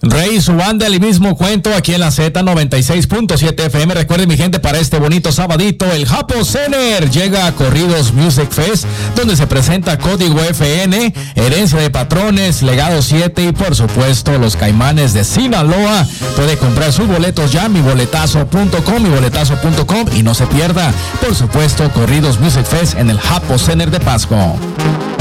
Rey, su banda, el mismo cuento aquí en la Z96.7 FM. Recuerden, mi gente, para este bonito sabadito, el Japo Center llega a Corridos Music Fest, donde se presenta Código FN, Herencia de Patrones, Legado 7 y, por supuesto, los Caimanes de Sinaloa. Puede comprar sus boletos ya, miboletazo.com, y no se pierda, por supuesto, Corridos Music Fest en el Japo Center de Pasco.